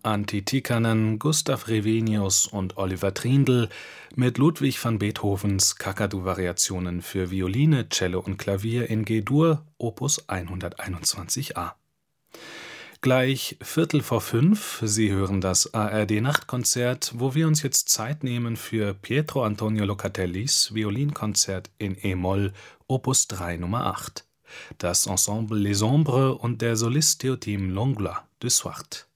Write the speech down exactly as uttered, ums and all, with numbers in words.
Antti Gustav Revenius und Oliver Triendl mit Ludwig van Beethovens Kakadu-Variationen für Violine, Cello und Klavier in G-Dur, Opus hunderteinundzwanzig a. Gleich Viertel vor fünf, Sie hören das A R D-Nachtkonzert, wo wir uns jetzt Zeit nehmen für Pietro Antonio Locatellis Violinkonzert in e-Moll, Opus drei Nummer acht. Das Ensemble Les Ombres und der Solist Théotime Langlois de Swart.